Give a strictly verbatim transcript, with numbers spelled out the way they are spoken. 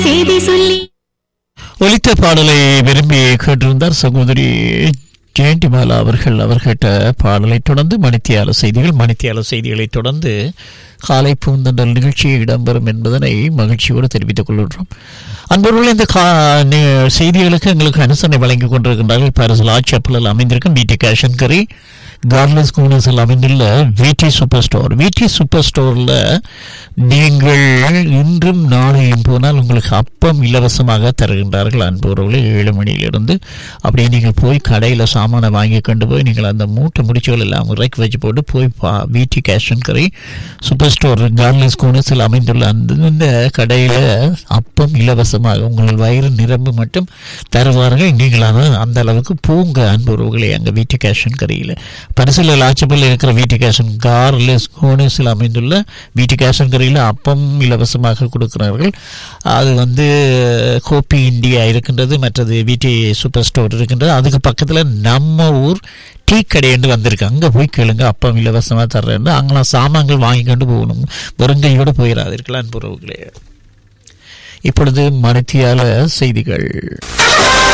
செய்தி சொல்லி ஒலித்த பாடலை விரும்பி கேட்டிருந்தார் சகோதரி ஜெயந்திமாலா அவர்கள். அவர்கிட்ட பாடலை தொடர்ந்து மணித்தியால செய்திகள், மணித்தியால செய்திகளை தொடர்ந்து காலை பூந்தண்டல் நிகழ்ச்சி இடம்பெறும் என்பதனை மகிழ்ச்சியோடு தெரிவித்துக் கொள்கின்றோம். அன்பர்கள், இந்த கா செய்திகளுக்கு எங்களுக்கு அனுசரணை வழங்கிக் கொண்டிருக்கின்றார்கள். பாரிஸ் ஆட்சப்பலில் அமைந்திருக்கும் வீட்டி கேஷன் கரி கார்லஸ் கூனஸில் அமைந்துள்ள விடி சூப்பர் ஸ்டோர். விடி சூப்பர் ஸ்டோரில் நீங்கள் இன்றும் நாளையும் போனால் உங்களுக்கு அப்பம் இலவசமாக தருகின்றார்கள். அன்பவர்களே, ஏழு மணியிலிருந்து அப்படியே நீங்கள் போய் கடையில் சாமானை வாங்கி கொண்டு போய் நீங்கள் அந்த மூட்டை முடிச்சுகள் எல்லாம் இறக்கி வச்சு போட்டு போய் பா விடி கேஷன் கரி சூப்பர் ஸ்டோர் கார்லஸ் கூனஸில் அமைந்துள்ள அந்த இந்த கடையில் அப்பம் இலவசமாக உங்கள் வயிறு நிரம்பு மட்டும் தருவார்கள். நீங்கள் அந்த அளவுக்கு பூங்க அன்பவர்களே அங்கே விடி கேஷன் கரியில். பரிசில் லாச்சப்பல் இருக்கிற வீட்டு கேஷன் கார்லெஸ் கோனஸில் அமைந்துள்ள வீட்டு கேஷன் கரையில் அப்பம் இலவசமாக கொடுக்கிறார்கள். அது வந்து கோபி இந்தியா இருக்கின்றது, மற்றது வீட்டி சூப்பர் ஸ்டோர் இருக்கின்றது. அதுக்கு பக்கத்தில் நம்ம ஊர் டீ கடை என்று வந்திருக்கு. அங்கே போய் கேளுங்க, அப்பம் இலவசமாக தர்றேன். அங்கெல்லாம் சாமான்கள் வாங்கி கொண்டு போகணும், வெறுங்கையோடு போயிடாதீர்கள் அன்புறவுகளே. இப்பொழுது மணித்தியால செய்திகள்.